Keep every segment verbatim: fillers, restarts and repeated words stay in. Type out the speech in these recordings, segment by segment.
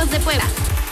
Pericos de Puebla.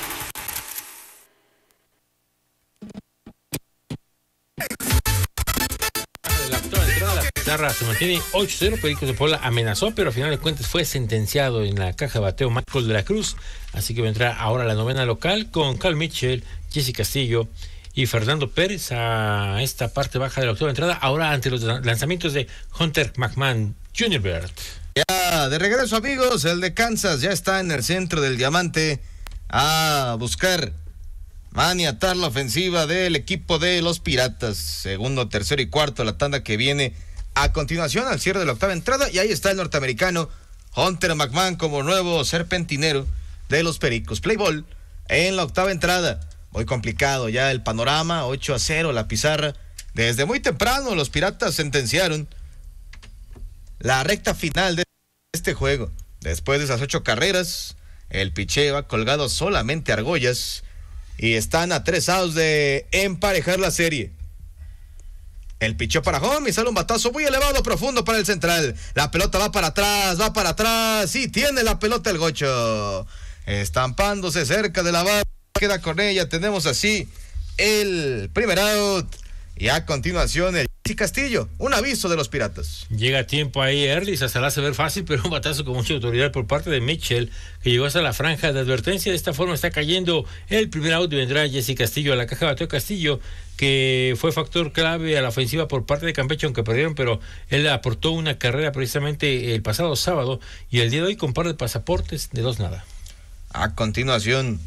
La octava entrada, la pizarra se mantiene ocho cero. Pericos de Puebla amenazó, pero al final de cuentas fue sentenciado en la caja de bateo Michael de la Cruz. Así que vendrá ahora la novena local con Cal Mitchell, Jesse Castillo y Fernando Pérez a esta parte baja de la octava entrada. Ahora ante los lanzamientos de Hunter McMahon junior Bird. Ya, de regreso, amigos, el de Kansas ya está en el centro del diamante a buscar maniatar la ofensiva del equipo de los Piratas. Segundo, tercero y cuarto, la tanda que viene a continuación al cierre de la octava entrada. Y ahí está el norteamericano Hunter McMahon como nuevo serpentinero de los Pericos. Play ball en la octava entrada. Muy complicado ya el panorama, ocho a cero la pizarra. Desde muy temprano los Piratas sentenciaron la recta final de este juego. Después de esas ocho carreras, el picheo ha colgado solamente argollas y están a tres outs de emparejar la serie. El picheo para home y sale un batazo muy elevado, profundo para el central. La pelota va para atrás, va para atrás y tiene la pelota el Gocho. Estampándose cerca de la barra, queda con ella. Tenemos así el primer out. Y a continuación el Jesse Castillo, un aviso de los Piratas. Llega a tiempo ahí Erlis, hasta la hace ver fácil, pero un batazo con mucha autoridad por parte de Mitchell, que llegó hasta la franja de advertencia. De esta forma está cayendo el primer out y vendrá Jesse Castillo a la caja de bateo. Castillo, que fue factor clave a la ofensiva por parte de Campeche, aunque perdieron, pero él aportó una carrera precisamente el pasado sábado y el día de hoy con par de pasaportes de dos nada. A continuación,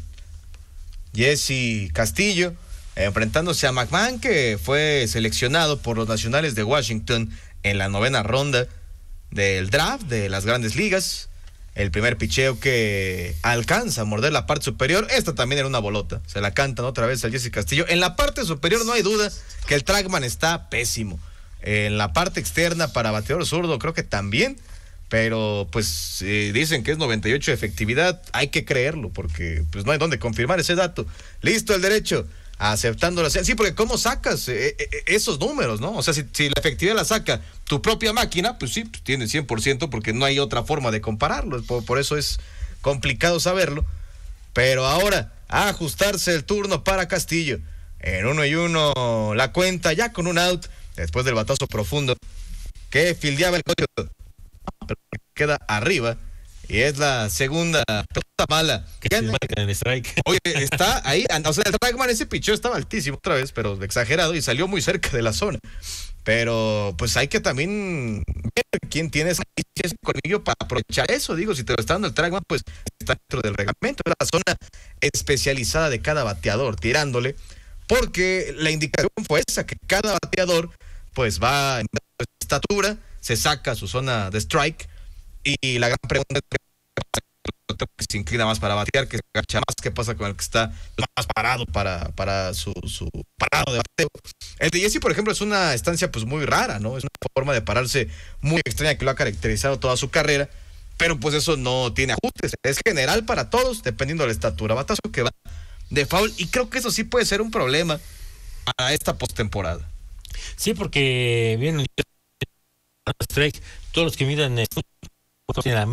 Jesse Castillo enfrentándose a McMahon, que fue seleccionado por los Nacionales de Washington en la novena ronda del draft de las Grandes Ligas. El primer picheo que alcanza a morder la parte superior. Esta también era una bolota. Se la cantan otra vez al Jesse Castillo. En la parte superior no hay duda que el trackman está pésimo. En la parte externa para bateador zurdo creo que también. Pero pues eh, dicen que es noventa y ocho de efectividad. Hay que creerlo porque pues no hay dónde confirmar ese dato. Listo el derecho. Aceptándolo. Sí, porque ¿cómo sacas eh, eh, esos números, no? O sea, si, si la efectividad la saca tu propia máquina, pues sí, pues tiene cien por ciento porque no hay otra forma de compararlo. Por, por eso es complicado saberlo. Pero ahora, a ajustarse el turno para Castillo. En uno y uno la cuenta, ya con un out, después del batazo profundo que fildeaba el coche, pero queda arriba. Y es la segunda pelota mala. Que se marca en el strike. Oye, está ahí, o sea, el trackman ese picheo estaba altísimo otra vez, pero exagerado, y salió muy cerca de la zona. Pero pues hay que también ver quién tiene ese colmillo para aprovechar eso. Digo, si te lo está dando el trackman, pues está dentro del reglamento, es la zona especializada de cada bateador, tirándole, porque la indicación fue esa, que cada bateador pues va en estatura, se saca su zona de strike. Y la gran pregunta es que se inclina más para batear, que se agacha más, qué pasa con el que está más parado para, para su, su parado de bateo. El de Jesse, por ejemplo, es una estancia pues muy rara, ¿no? Es una forma de pararse muy extraña que lo ha caracterizado toda su carrera, pero pues eso no tiene ajustes, es general para todos, dependiendo de la estatura. Batazo que va de foul, y creo que eso sí puede ser un problema para esta postemporada. Sí, porque vienen todos los que miran en la